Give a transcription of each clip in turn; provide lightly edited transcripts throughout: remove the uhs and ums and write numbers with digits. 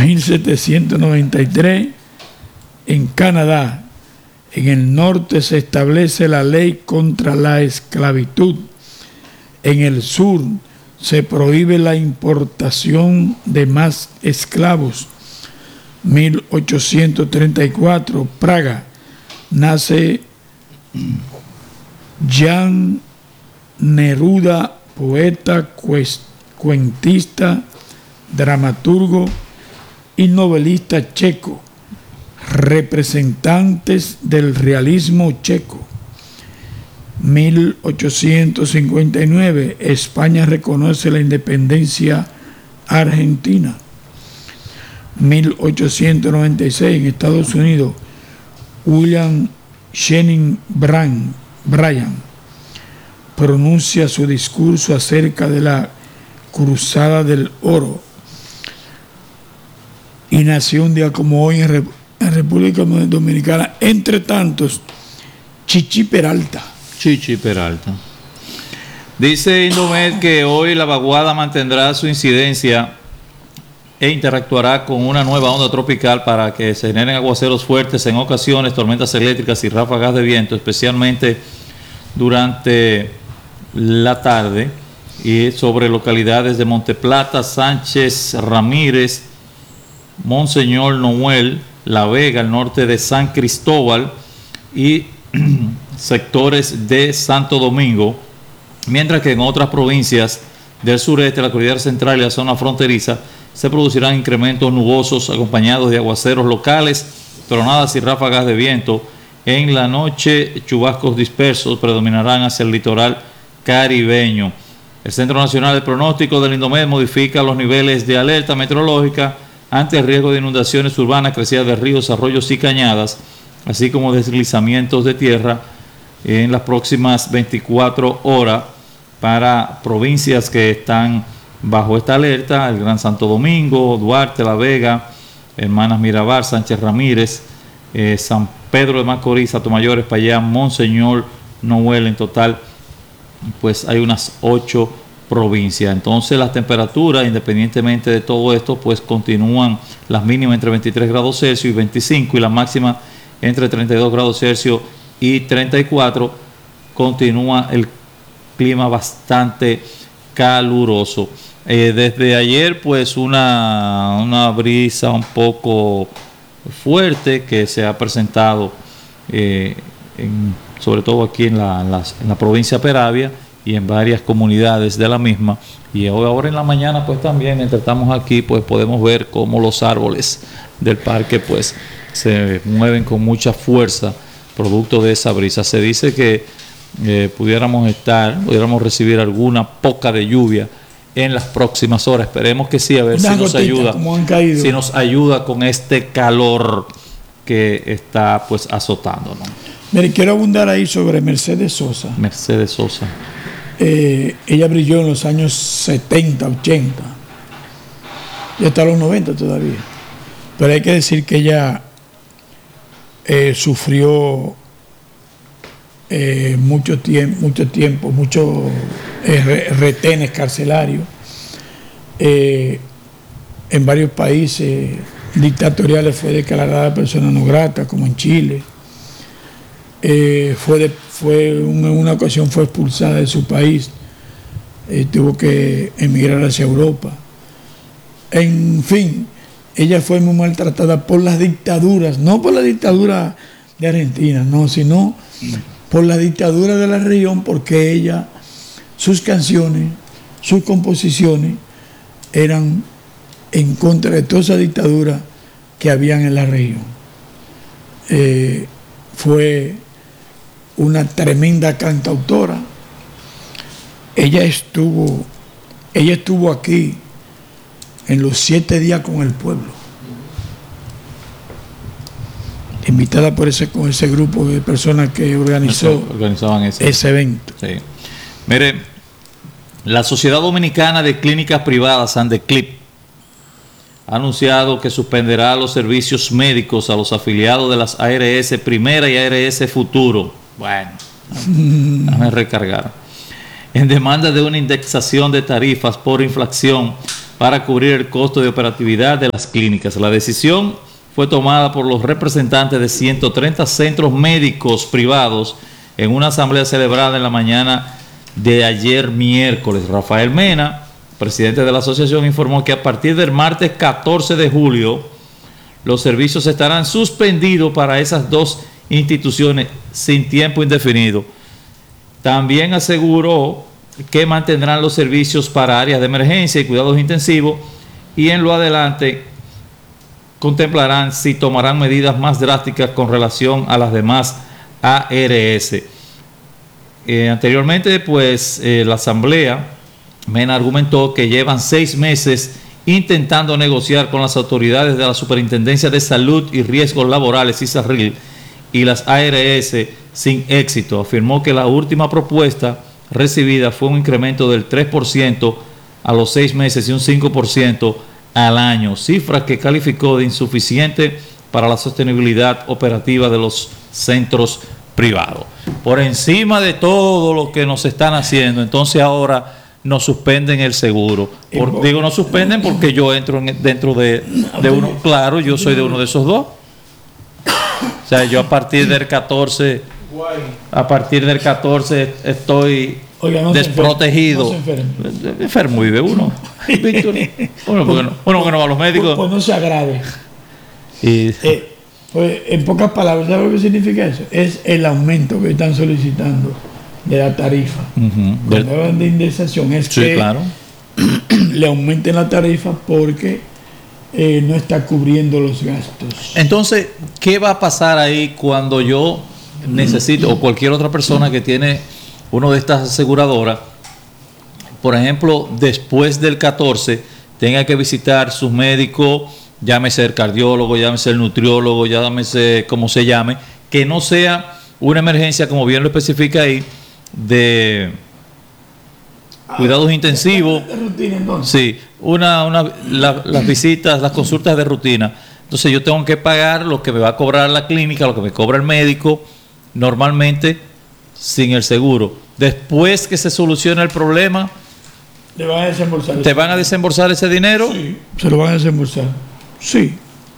1793, en Canadá, en el norte se establece la ley contra la esclavitud. En el sur se prohíbe la importación de más esclavos. 1834, Praga, nace Jan Neruda, poeta, cuentista, dramaturgo y novelista checo, representantes del realismo checo. 1859, España reconoce la independencia argentina. 1896, en Estados Unidos, William Channing Bryan pronuncia su discurso acerca de la Cruzada del Oro. Y nació un día como hoy en República Dominicana, entre tantos, Chichi Peralta. Chichi Peralta. Dice Indomed que hoy la vaguada mantendrá su incidencia e interactuará con una nueva onda tropical para que se generen aguaceros fuertes en ocasiones, tormentas eléctricas y ráfagas de viento, especialmente durante la tarde y sobre localidades de Monteplata, Sánchez Ramírez, Monseñor Noel, La Vega, al norte de San Cristóbal y sectores de Santo Domingo, mientras que en otras provincias del sureste, la Cordillera Central y la zona fronteriza se producirán incrementos nubosos acompañados de aguaceros locales, tronadas y ráfagas de viento. En la noche, chubascos dispersos predominarán hacia el litoral caribeño. El Centro Nacional de Pronóstico del Indomed modifica los niveles de alerta meteorológica ante el riesgo de inundaciones urbanas, crecidas de ríos, arroyos y cañadas, así como deslizamientos de tierra en las próximas 24 horas para provincias que están bajo esta alerta: el Gran Santo Domingo, Duarte, La Vega, Hermanas Mirabal, Sánchez Ramírez, San Pedro de Macorís, Atomayor, Espaillá, Monseñor Noel. En total, pues hay unas 8 provincias. Entonces las temperaturas, independientemente de todo esto, pues continúan las mínimas entre 23 grados Celsius y 25 y la máxima entre 32 grados Celsius y 34. Continúa el clima bastante caluroso. Desde ayer, pues una brisa un poco fuerte que se ha presentado sobre todo aquí en la provincia de Peravia y en varias comunidades de la misma. Y ahora en la mañana, pues también, mientras estamos aquí, pues podemos ver cómo los árboles del parque pues se mueven con mucha fuerza producto de esa brisa. Se dice que pudiéramos recibir alguna poca de lluvia en las próximas horas. Esperemos que sí, a ver si nos ayuda con este calor que está pues azotando, ¿no? Mire, quiero abundar ahí sobre Mercedes Sosa. Mercedes Sosa. Ella brilló en los años 70, 80 y hasta los 90 todavía. Pero hay que decir que ella sufrió muchos retenes carcelarios en varios países dictatoriales. Fue declarada persona no grata, como en Chile. En una ocasión fue expulsada de su país, tuvo que emigrar hacia Europa. En fin, ella fue muy maltratada por las dictaduras, no por la dictadura de Argentina, no, sino por la dictadura de la región, porque ella, sus canciones, sus composiciones eran en contra de toda esa dictadura que habían en la región. Fue una tremenda cantautora. Ella estuvo aquí en los 7 días con el pueblo, invitada por ese grupo de personas que organizaban ese evento. Sí. Mire, la Sociedad Dominicana de Clínicas Privadas, Andeclip, ha anunciado que suspenderá los servicios médicos a los afiliados de las ARS Primera y ARS Futuro. Bueno, déjame recargar. En demanda de una indexación de tarifas por inflación para cubrir el costo de operatividad de las clínicas. La decisión fue tomada por los representantes de 130 centros médicos privados en una asamblea celebrada en la mañana de ayer miércoles. Rafael Mena, presidente de la asociación, informó que a partir del martes 14 de julio los servicios estarán suspendidos para esas dos instituciones sin tiempo indefinido. También aseguró que mantendrán los servicios para áreas de emergencia y cuidados intensivos, y en lo adelante contemplarán si tomarán medidas más drásticas con relación a las demás ARS. Anteriormente, pues, la asamblea, Mena argumentó que llevan 6 meses intentando negociar con las autoridades de la Superintendencia de Salud y Riesgos Laborales, ISARRIL, y las ARS sin éxito. Afirmó que la última propuesta recibida fue un incremento del 3% a los 6 meses y un 5% al año, cifra que calificó de insuficiente para la sostenibilidad operativa de los centros privados. Por encima de todo lo que nos están haciendo, entonces ahora nos suspenden el seguro. Digo, nos suspenden porque yo entro dentro de uno, claro, yo soy de uno de esos dos. O sea, yo a partir del 14 estoy desprotegido. Enfermo vive uno. Víctor, uno que no va a los médicos. Pues no se agrade. Pues en pocas palabras, ¿sabes lo que significa eso? Es el aumento que están solicitando de la tarifa. Cuando hablan de indexación, es que claro, le aumenten la tarifa porque no está cubriendo los gastos. Entonces, ¿qué va a pasar ahí cuando yo necesito, o cualquier otra persona que tiene una de estas aseguradoras, por ejemplo, después del 14, tenga que visitar sus médicos, llámese el cardiólogo, llámese el nutriólogo, llámese como se llame, que no sea una emergencia, como bien lo especifica ahí, de cuidados intensivos? De rutina, entonces. Sí, las visitas, las consultas de rutina. Entonces yo tengo que pagar lo que me va a cobrar la clínica, lo que me cobra el médico, normalmente sin el seguro. Después que se solucione el problema, ¿te van a desembolsar? ¿Te van a desembolsar ese dinero? Sí, se lo van a desembolsar. Sí.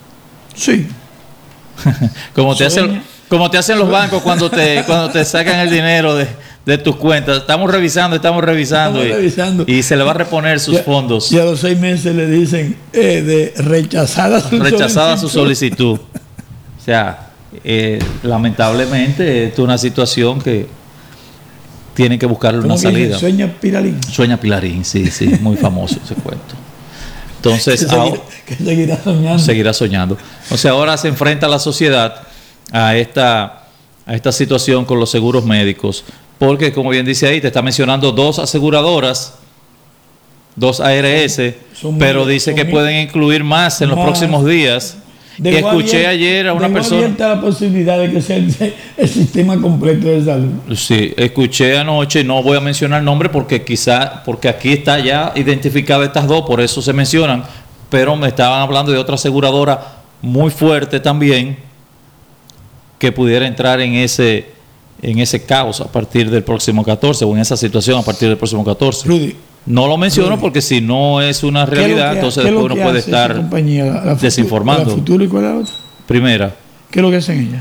Como te hacen los bancos cuando te sacan el dinero de tus cuentas. Estamos revisando y se le va a reponer sus fondos. Y a los 6 meses le dicen de rechazada su solicitud. O sea, lamentablemente esto es una situación que tienen que buscarle una salida. Sueña Pilarín, sí, muy famoso ese cuento. Entonces, que seguirá soñando. O sea, ahora se enfrenta la sociedad a esta situación con los seguros médicos, porque, como bien dice ahí, te está mencionando 2 aseguradoras, 2 ARS, pero dice que pueden incluir más en los próximos días. Que escuché ayer a una persona. Abierta la posibilidad de que sea el sistema completo de salud. Sí, escuché anoche, no voy a mencionar el nombre porque aquí está ya identificada estas 2, por eso se mencionan, pero me estaban hablando de otra aseguradora muy fuerte también que pudiera entrar en ese caos a partir del próximo 14, o en esa situación a partir del próximo 14. Rudy, no lo menciono porque si no es una realidad, entonces después uno puede estar desinformando. ¿La Futuro y cuál es la otra? Primera. ¿Qué es lo que hacen ellas?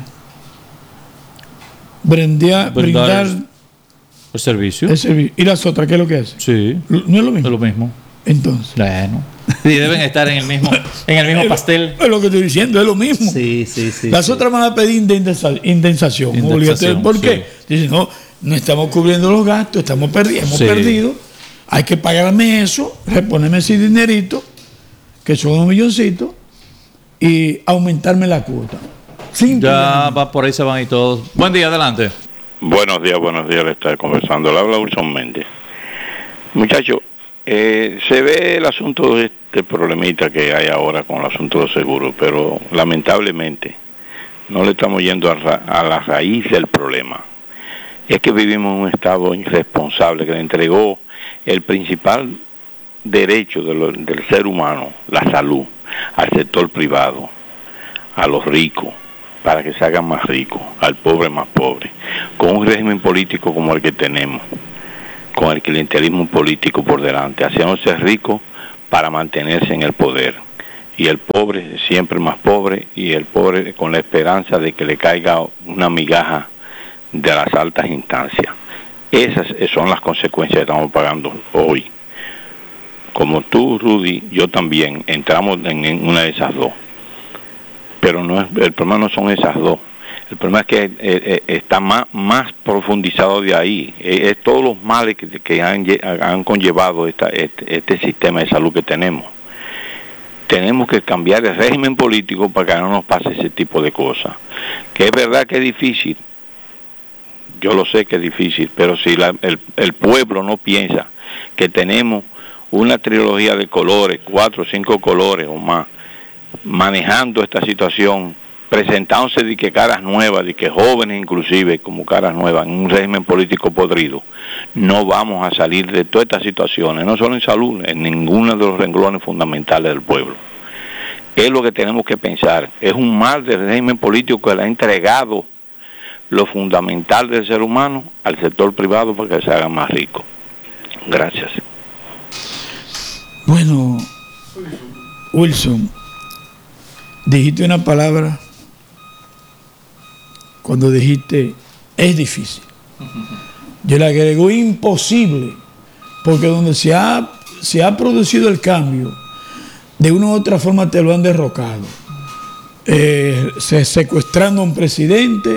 Brindar el servicio. ¿Y las otras qué es lo que hacen? Sí. ¿No es lo mismo? Es lo mismo. Entonces. Bueno. Y deben estar en el mismo pastel. Es lo que estoy diciendo, es lo mismo. Sí. Las otras van a pedir indemnización. ¿Por qué? Dicen, no estamos cubriendo los gastos, hemos perdido. Hay que pagarme eso, reponerme ese dinerito, que son $1 milloncito, y aumentarme la cuota. Ya va, por ahí se van y todos. Buen día, adelante. Buenos días, le está conversando. Le habla Wilson Méndez. Muchachos, se ve el asunto de este problemita que hay ahora con el asunto de seguro, pero lamentablemente no le estamos yendo a la raíz del problema. Es que vivimos en un estado irresponsable que le entregó el principal derecho del ser humano, la salud, al sector privado, a los ricos, para que se hagan más ricos, al pobre más pobre, con un régimen político como el que tenemos, con el clientelismo político por delante, haciéndose ricos para mantenerse en el poder. Y el pobre siempre más pobre, y el pobre con la esperanza de que le caiga una migaja de las altas instancias. Esas son las consecuencias que estamos pagando hoy. Como tú, Rudy, yo también entramos en una de esas dos. Pero no es, el problema no son esas dos. El problema es que está más profundizado de ahí. Es todos los males que han conllevado este sistema de salud que tenemos. Tenemos que cambiar el régimen político para que no nos pase ese tipo de cosas. Que es verdad que es difícil. Yo lo sé que es difícil, pero si el pueblo no piensa que tenemos una trilogía de colores, 4 o 5 colores o más, manejando esta situación, presentándose de que caras nuevas, de que jóvenes inclusive como caras nuevas, en un régimen político podrido, no vamos a salir de todas estas situaciones, no solo en salud, en ninguno de los renglones fundamentales del pueblo. Es lo que tenemos que pensar. Es un mal del régimen político que le ha entregado lo fundamental del ser humano al sector privado para que se haga más rico. Gracias. Bueno, Wilson, dijiste una palabra cuando dijiste es difícil. Yo le agrego imposible, porque donde se ha producido el cambio, de una u otra forma te lo han derrocado. Secuestrando a un presidente,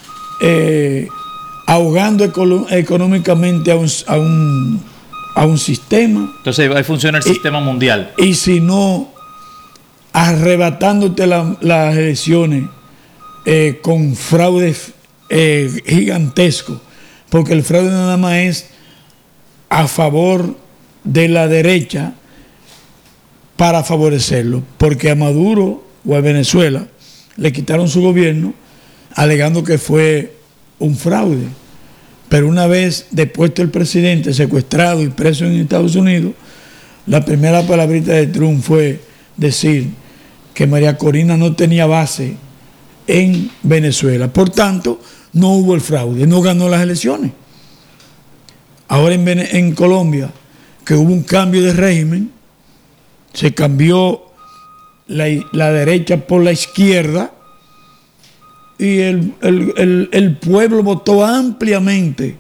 ahogando económicamente a un sistema. Entonces ahí funciona el sistema mundial. Y si no, arrebatándote las elecciones con fraudes gigantescos, porque el fraude nada más es a favor de la derecha para favorecerlo, porque a Maduro o a Venezuela le quitaron su gobierno alegando que fue un fraude. Pero una vez depuesto el presidente, secuestrado y preso en Estados Unidos, la primera palabrita de Trump fue decir que María Corina no tenía base en Venezuela. Por tanto, no hubo el fraude, no ganó las elecciones. Ahora en Colombia, que hubo un cambio de régimen, se cambió la derecha por la izquierda, y el pueblo votó ampliamente,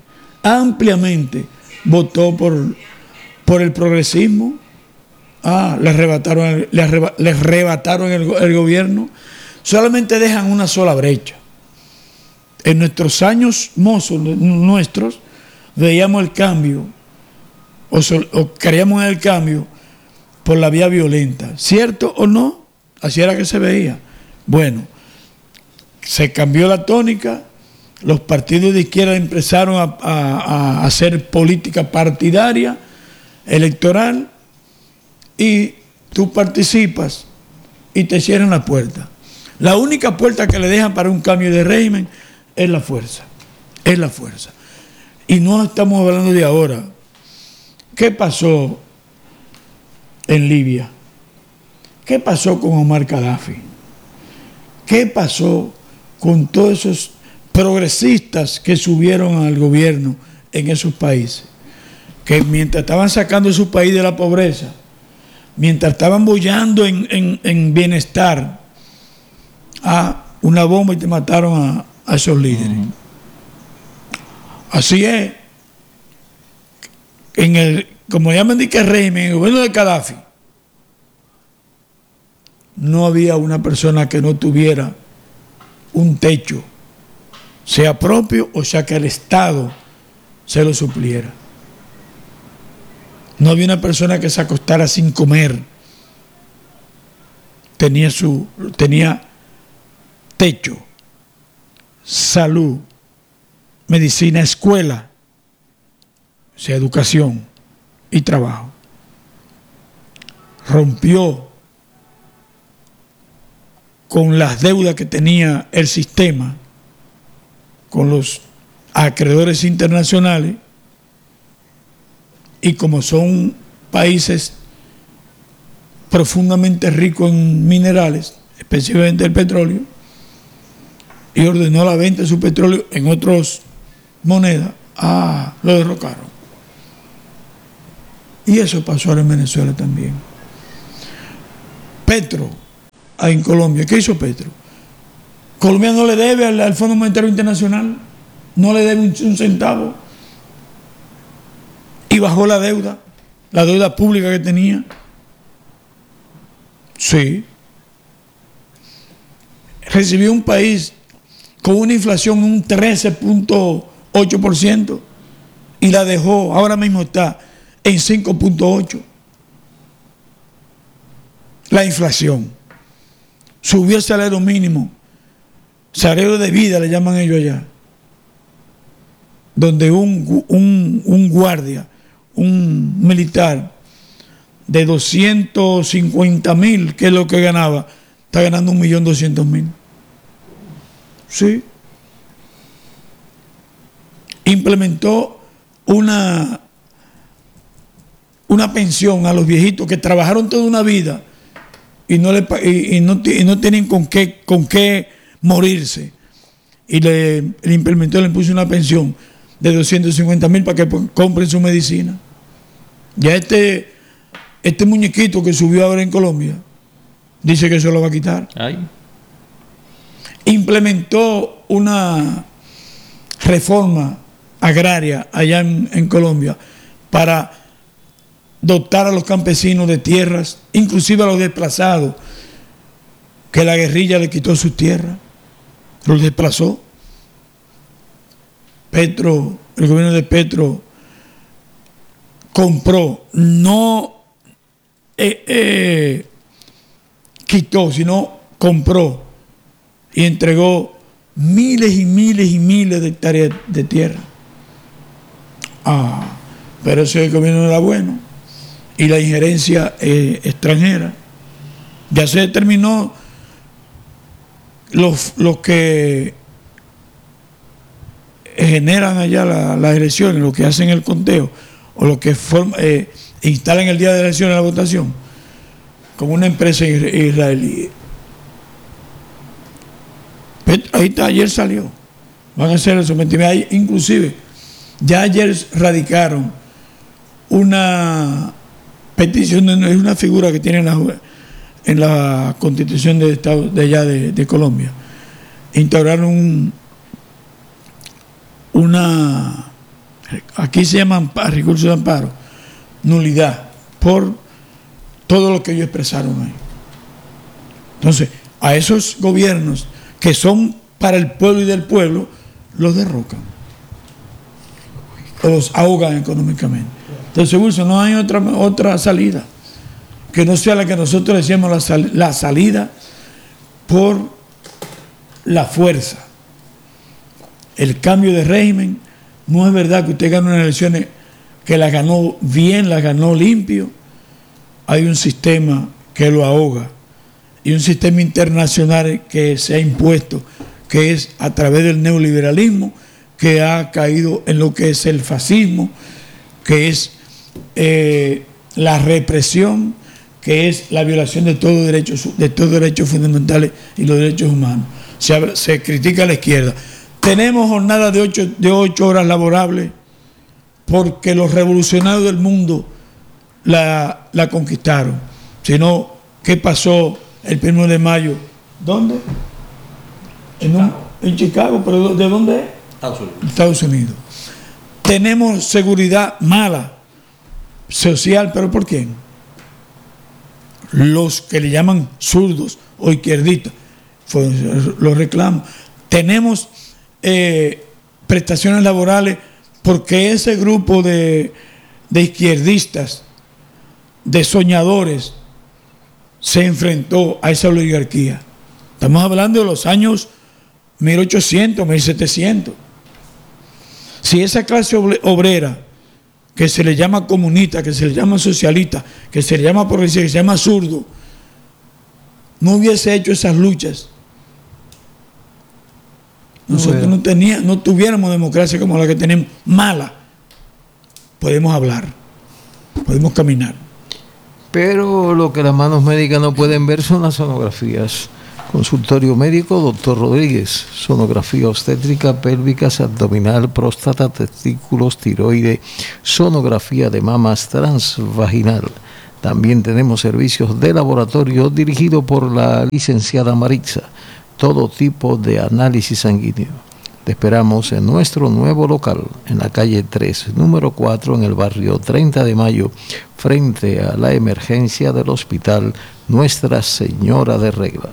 votó por el progresismo. Les arrebataron el gobierno. Solamente dejan una sola brecha. En nuestros años mozos nuestros, veíamos el cambio, o creíamos en el cambio por la vía violenta. ¿Cierto o no? Así era que se veía. Bueno, se cambió la tónica, los partidos de izquierda empezaron a hacer política partidaria, electoral, y tú participas y te cierran la puerta. La única puerta que le dejan para un cambio de régimen es la fuerza. Es la fuerza. Y no estamos hablando de ahora. ¿Qué pasó en Libia? ¿Qué pasó con Omar Gaddafi? ¿Qué pasó con todos esos progresistas que subieron al gobierno en esos países? Que mientras estaban sacando su país de la pobreza, mientras estaban bollando en bienestar, una bomba y te mataron a esos líderes. Así es. Como llaman de que régimen, en el gobierno de Gaddafi, no había una persona que no tuviera un techo, sea propio o sea que el Estado se lo supliera. No había una persona que se acostara sin comer. Tenía techo, salud, medicina, escuela, o sea, educación y trabajo. Rompió con las deudas que tenía el sistema con los acreedores internacionales, y como son países profundamente ricos en minerales, especialmente el petróleo, y ordenó la venta de su petróleo en otras monedas, lo derrocaron. Y eso pasó ahora en Venezuela también. Petro en Colombia. ¿Qué hizo Petro? Colombia no le debe al Fondo Monetario Internacional, no le debe un centavo, y bajó la deuda pública que tenía. Sí. Recibió un país con una inflación de un 13.8% y la dejó, ahora mismo está en 5.8%. La inflación. Subió el salario mínimo, salario de vida le llaman ellos allá, donde un guardia, un militar de 250,000, que es lo que ganaba, está ganando 1.200.000. Sí. Implementó una pensión a los viejitos que trabajaron toda una vida y no tienen con qué morirse. Y le implementó, le puso una pensión de 250,000 para que compren su medicina. Ya este muñequito que subió ahora en Colombia dice que eso lo va a quitar. Ay. Implementó una reforma agraria allá en Colombia para dotar a los campesinos de tierras, inclusive a los desplazados, que la guerrilla le quitó sus tierras, los desplazó. Petro, el gobierno de Petro compró, no quitó, sino compró y entregó miles y miles y miles de hectáreas de tierra. Pero ese gobierno no era bueno. Y la injerencia extranjera. Ya se determinó los que generan allá las elecciones, los que hacen el conteo, o los que instalan el día de elecciones la votación, como una empresa israelí. Ahí está, ayer salió. Van a hacer el sometimiento. Inclusive, ya ayer radicaron una petición, es una figura que tiene en la Constitución del Estado de allá de Colombia. Instauraron aquí se llaman recursos de amparo, nulidad, por todo lo que ellos expresaron ahí. Entonces, a esos gobiernos que son para el pueblo y del pueblo, los derrocan, los ahogan económicamente. Entonces, Wilson, no hay otra salida que no sea la que nosotros decíamos, la salida por la fuerza. El cambio de régimen. No es verdad que usted gane unas elecciones que las ganó bien, las ganó limpio. Hay un sistema que lo ahoga y un sistema internacional que se ha impuesto, que es a través del neoliberalismo, que ha caído en lo que es el fascismo, que es la represión, que es la violación de todos derechos fundamentales y los derechos humanos. Se critica a la izquierda. Tenemos jornadas de 8 horas laborables porque los revolucionarios del mundo la conquistaron. Si no, ¿qué pasó el 1 de mayo? ¿Dónde? En Chicago, pero ¿de dónde es? Estados Unidos. Tenemos seguridad mala, social, ¿pero por quién? Los que le llaman zurdos o izquierdistas, los reclamos. Tenemos prestaciones laborales porque ese grupo de izquierdistas, de soñadores, se enfrentó a esa oligarquía. Estamos hablando de los años 1800, 1700. Si esa clase obrera, que se le llama comunista, que se le llama socialista, que se le llama progresista, que se llama zurdo, no hubiese hecho esas luchas, nosotros no tuviéramos democracia como la que tenemos, mala. Podemos hablar, podemos caminar. Pero lo que las manos médicas no pueden ver son las sonografías. Consultorio médico, doctor Rodríguez. Sonografía obstétrica, pélvicas, abdominal, próstata, testículos, tiroide, sonografía de mamas transvaginal, También tenemos servicios de laboratorio dirigido por la licenciada Maritza. Todo tipo de análisis sanguíneo. Te esperamos en nuestro nuevo local, en la calle 3, número 4, en el barrio 30 de Mayo, frente a la emergencia del Hospital Nuestra Señora de Regla.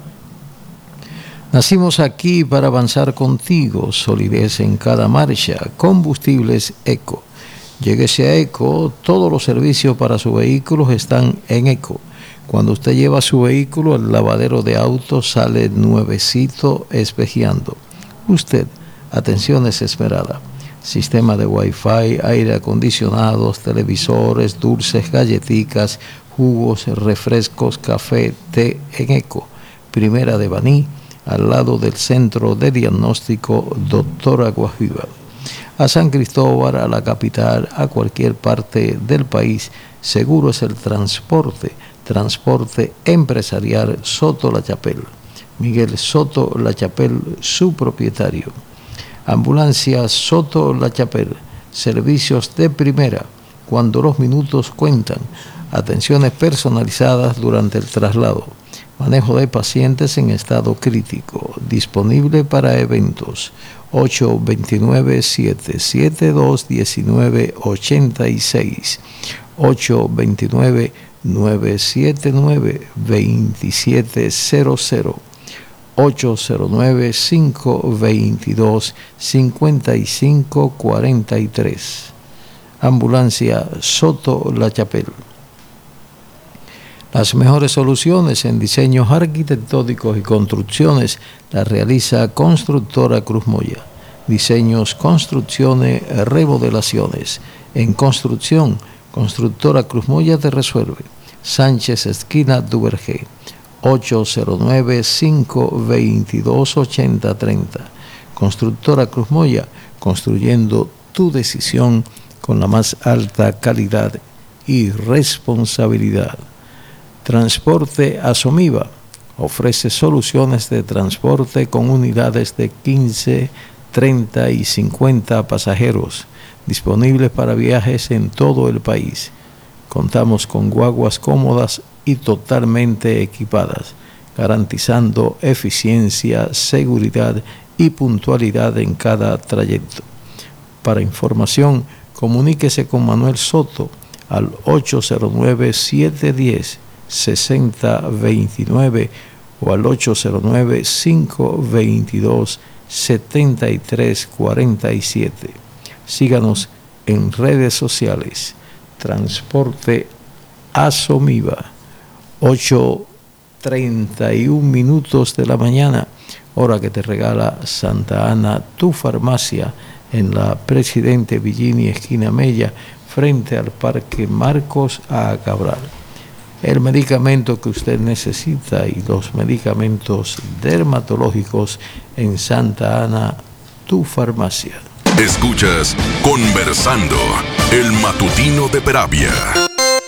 Nacimos aquí para avanzar contigo, solidez en cada marcha, combustibles Eco. Lléguese a Eco, todos los servicios para su vehículo están en Eco. Cuando usted lleva su vehículo al lavadero de autos, sale nuevecito espejeando. Usted, atención desesperada. Sistema de Wi-Fi, aire acondicionados, televisores, dulces, galletitas, jugos, refrescos, café, té en Eco. Primera de Baní, al lado del Centro de Diagnóstico Doctora Guajiba. A San Cristóbal, a la capital, a cualquier parte del país, seguro es el transporte empresarial Soto La Chapelle. Miguel Soto La Chapelle, su propietario. Ambulancia Soto La Chapelle, servicios de primera, cuando los minutos cuentan, atenciones personalizadas durante el traslado, manejo de pacientes en estado crítico, disponible para eventos. 829-772-1986, 829-979-2700, 809-522-5543. Ambulancia Soto La Chapelle. Las mejores soluciones en diseños arquitectónicos y construcciones las realiza Constructora Cruz Moya. Diseños, construcciones, remodelaciones. En construcción, Constructora Cruz Moya te resuelve. Sánchez esquina Duvergé, 809-522-8030. Constructora Cruz Moya, construyendo tu decisión con la más alta calidad y responsabilidad. Transporte Asomiva ofrece soluciones de transporte con unidades de 15, 30 y 50 pasajeros, disponibles para viajes en todo el país. Contamos con guaguas cómodas y totalmente equipadas, garantizando eficiencia, seguridad y puntualidad en cada trayecto. Para información, comuníquese con Manuel Soto al 809-710-6029 o al 809-522-7347. Síganos en redes sociales. Transporte Asomiva. 8:31 de la mañana, hora que te regala Santa Ana, tu farmacia, en la Presidente Villini, esquina Mella, frente al Parque Marcos A. Cabral. El medicamento que usted necesita y los medicamentos dermatológicos en Santa Ana, tu farmacia. Escuchas Conversando, el matutino de Peravia.